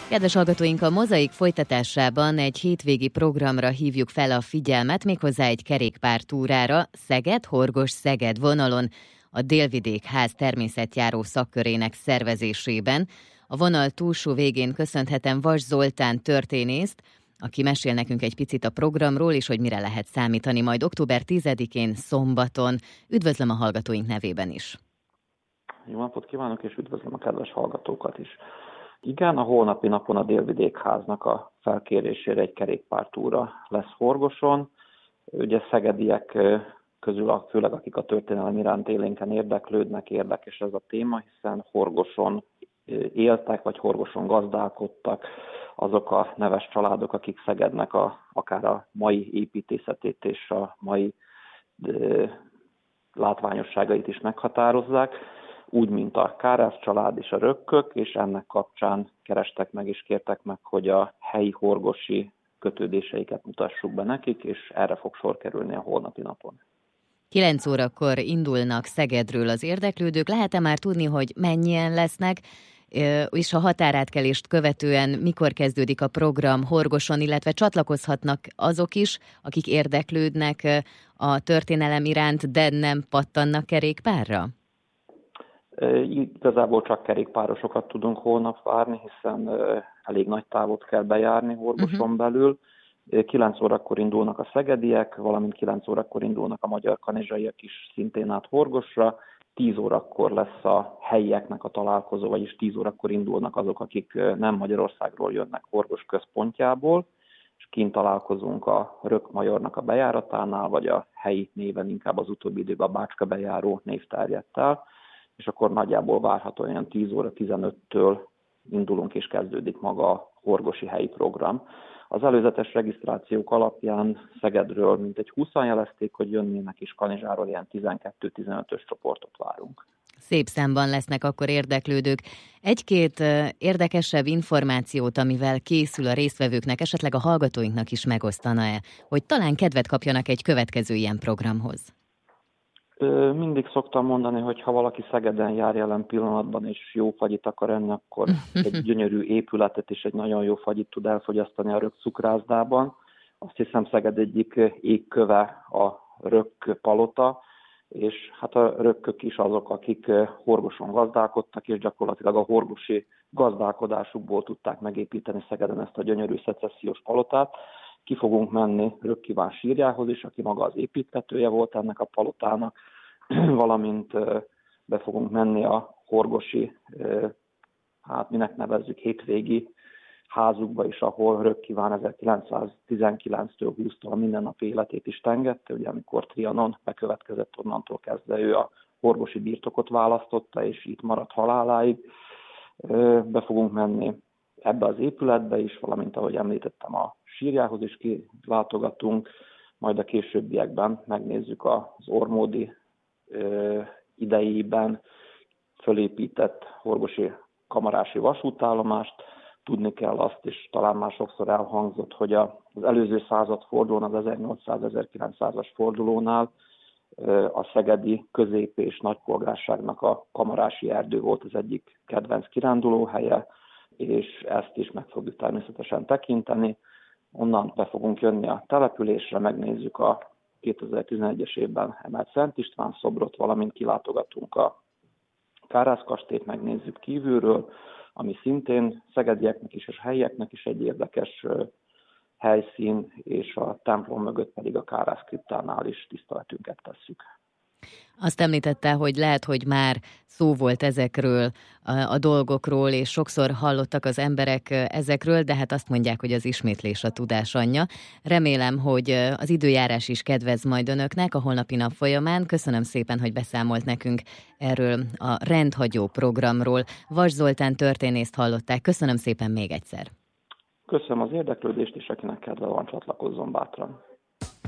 Kedves hallgatóink, a Mozaik folytatásában egy hétvégi programra hívjuk fel a figyelmet, méghozzá egy kerékpártúrára Szeged-Horgosz-Szeged vonalon, a Délvidék Ház természetjáró szakkörének szervezésében. A vonal túlsó végén köszönhetem Vas Zoltán történészt, aki mesél nekünk egy picit a programról, és hogy mire lehet számítani majd október 10-én szombaton. Üdvözlöm a hallgatóink nevében is! Jó napot kívánok, és üdvözlöm a kedves hallgatókat is! Igen, a holnapi napon a Délvidék Háznak a felkérésére egy kerékpártúra lesz Horgoson. Ugye szegediek közül, főleg akik a történelem iránt élénken érdeklődnek, érdekes ez a téma, hiszen Horgoson éltek, vagy Horgoson gazdálkodtak azok a neves családok, akik Szegednek akár a mai építészetét és a mai látványosságait is meghatározzák, úgy, mint a Kárász család és a Rökkök, és ennek kapcsán kerestek meg és kértek meg, hogy a helyi horgosi kötődéseiket mutassuk be nekik, és erre fog sor kerülni a holnapi napon. 9 órakor indulnak Szegedről az érdeklődők. Lehet-e már tudni, hogy mennyien lesznek, és a határátkelést követően mikor kezdődik a program Horgoson, illetve csatlakozhatnak azok is, akik érdeklődnek a történelem iránt, de nem pattannak kerékpárra? Igazából csak kerékpárosokat tudunk holnap várni, hiszen elég nagy távot kell bejárni Horgoson belül. 9 órakor indulnak a szegediek, valamint 9 órakor indulnak a magyar kanizsaiak is szintén át Horgosra. 10 órakor lesz a helyieknek a találkozó, vagyis 10 órakor indulnak azok, akik nem Magyarországról jönnek Horgos központjából, és kint találkozunk a Rökkmajornak a bejáratánál, vagy a helyi néven inkább az utóbbi időben a Bácska bejáró név terjedt el, és akkor nagyjából várható olyan 10 óra 15-től indulunk és kezdődik maga a horgosi helyi program. Az előzetes regisztrációk alapján Szegedről mintegy 20-an jelezték, hogy jönnének, és Kanizsáról ilyen 12-15-ös csoportot várunk. Szép számban lesznek akkor érdeklődők. Egy-két érdekesebb információt, amivel készül a résztvevőknek, esetleg a hallgatóinknak is megosztana-e, hogy talán kedvet kapjanak egy következő ilyen programhoz? Mindig szoktam mondani, hogy ha valaki Szegeden jár jelen pillanatban, és jó fagyit akar enni, akkor egy gyönyörű épületet és egy nagyon jó fagyit tud elfogyasztani a Rökk cukrászdában. Azt hiszem Szeged egyik égköve a Rökk palota, és hát a rökkök is azok, akik Horgoson gazdálkodtak, és gyakorlatilag a horgosi gazdálkodásukból tudták megépíteni Szegeden ezt a gyönyörű szecessziós palotát. Ki fogunk menni Rökk Iván sírjához is, aki maga az építtetője volt ennek a palotának, valamint be fogunk menni a horgosi, hát minek nevezzük, hétvégi házukba is, ahol Rökk Iván 1919-től 20-tól a mindennapi életét is tengette, ugye amikor Trianon bekövetkezett, onnantól kezdve ő a horgosi birtokot választotta, és itt maradt haláláig. Be fogunk menni ebbe az épületbe is, valamint ahogy említettem, a sírjához is kilátogatunk, majd a későbbiekben megnézzük az ormódi idejében fölépített horgosi kamarási vasútállomást. Tudni kell azt, és talán már sokszor elhangzott, hogy az előző századfordulón, az 1800-1900-as fordulónál a szegedi közép- és nagypolgárságnak a kamarási erdő volt az egyik kedvenc kirándulóhelye, és ezt is meg fogjuk természetesen tekinteni. Onnan be fogunk jönni a településre, megnézzük a 2011-es évben emelt Szent István szobrot, valamint kilátogatunk a Kárász kastélyt, megnézzük kívülről, ami szintén szegedieknek is és helyieknek is egy érdekes helyszín, és a templom mögött pedig a Kárász kriptánál is tiszteletünket tesszük. Azt említette, hogy lehet, hogy már szó volt ezekről a dolgokról, és sokszor hallottak az emberek ezekről, de hát azt mondják, hogy az ismétlés a tudás anyja. Remélem, hogy az időjárás is kedvez majd önöknek a holnapi nap folyamán. Köszönöm szépen, hogy beszámolt nekünk erről a rendhagyó programról. Vas Zoltán történészt hallották. Köszönöm szépen még egyszer. Köszönöm az érdeklődést, és akinek kedve van, csatlakozzon bátran.